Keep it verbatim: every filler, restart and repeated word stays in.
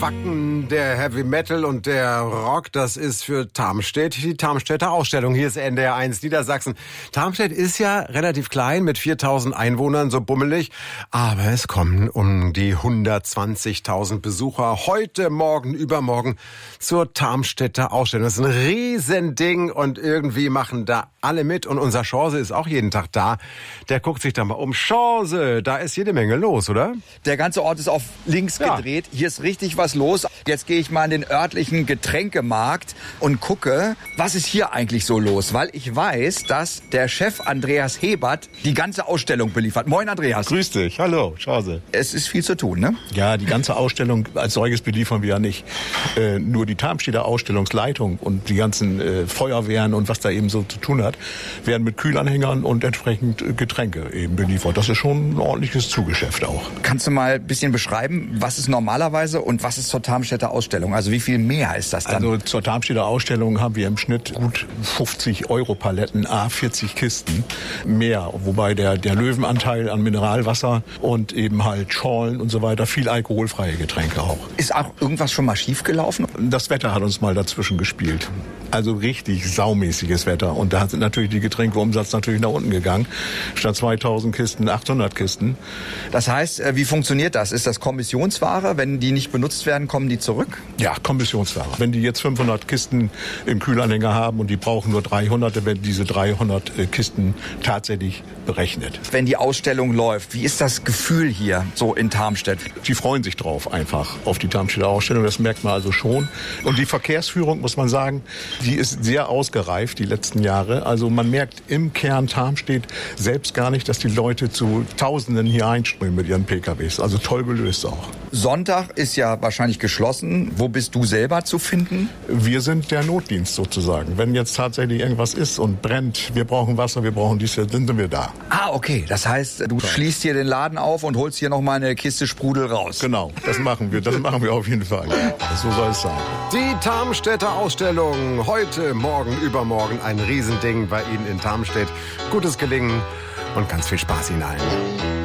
Wacken, der Heavy Metal und der Rock, das ist für Tarmstedt die Tarmstädter Ausstellung. Hier ist N D R eins Niedersachsen. Tarmstedt ist ja relativ klein mit viertausend Einwohnern, so bummelig. Aber es kommen um die hundertzwanzigtausend Besucher heute, morgen, übermorgen zur Tarmstädter Ausstellung. Das ist ein Riesending und irgendwie machen da alle mit. Und unser Chance ist auch jeden Tag da. Der guckt sich da mal um. Chance, da ist jede Menge los, oder? Der ganze Ort ist auf links Ja. gedreht. Hier ist richtig was los. Jetzt gehe ich mal in den örtlichen Getränkemarkt und gucke, was ist hier eigentlich so los? Weil ich weiß, dass der Chef Andreas Hebert die ganze Ausstellung beliefert. Moin Andreas. Grüß dich, hallo, Chance. Es ist viel zu tun, ne? Ja, die ganze Ausstellung als solches beliefern wir ja nicht. Äh, nur die Tarmstädter Ausstellungsleitung und die ganzen äh, Feuerwehren und was da eben so zu tun hat, werden mit Kühlanhängern und entsprechend äh, Getränke eben beliefert. Das ist schon ein ordentliches Zugeschäft auch. Kannst du mal ein bisschen beschreiben, was ist normalerweise und was ist zur Tarmstädter Ausstellung? Also wie viel mehr ist das dann? Also zur Tarmstädter Ausstellung haben wir im Schnitt gut fünfzig Euro Paletten, a vierzig Kisten mehr. Wobei der, der Löwenanteil an Mineralwasser und eben halt Schorlen und so weiter, viel alkoholfreie Getränke auch. Ist auch irgendwas schon mal schief gelaufen? Das Wetter hat uns mal dazwischen gespielt. Also richtig saumäßiges Wetter. Und da sind natürlich die Getränkeumsatz natürlich nach unten gegangen. Statt zweitausend Kisten, achthundert Kisten. Das heißt, wie funktioniert das? Ist das Kommissionsware? Wenn die nicht benutzt werden, kommen die zurück? Ja, Kommissionsware. Wenn die jetzt fünfhundert Kisten im Kühlanhänger haben und die brauchen nur dreihundert, dann werden diese dreihundert Kisten tatsächlich berechnet. Wenn die Ausstellung läuft, wie ist das Gefühl hier so in Tarmstedt? Die freuen sich drauf einfach auf die Tarmstädter Ausstellung, das merkt man also schon. Und die Verkehrsführung, muss man sagen, die ist sehr ausgereift die letzten Jahre. Also man merkt im Kern Tarmstedt selbst gar nicht, dass die Leute zu Tausenden hier einströmen mit ihren P K Ws. Also toll gelöst auch. Sonntag ist ja wahrscheinlich geschlossen. Wo bist du selber zu finden? Wir sind der Notdienst sozusagen. Wenn jetzt tatsächlich irgendwas ist und brennt, wir brauchen Wasser, wir brauchen dies, dann sind wir da. Ah, okay. Das heißt, du schließt hier den Laden auf und holst hier noch mal eine Kiste Sprudel raus. Genau, das machen wir. Das machen wir auf jeden Fall. So soll es sein. Die Tarmstädter Ausstellung. Heute, morgen, übermorgen ein Riesending bei Ihnen in Tarmstedt. Gutes Gelingen und ganz viel Spaß Ihnen allen.